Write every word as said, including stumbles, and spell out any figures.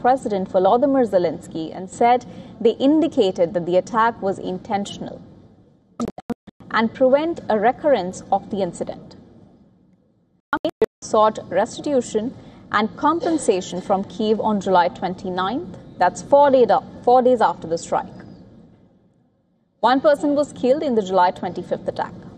President Volodymyr Zelensky and said they indicated that the attack was intentional and prevent a recurrence of the incident. They sought restitution and compensation from Kyiv on July twenty-ninth. That's four, day, four days after the strike. One person was killed in the July twenty-fifth attack.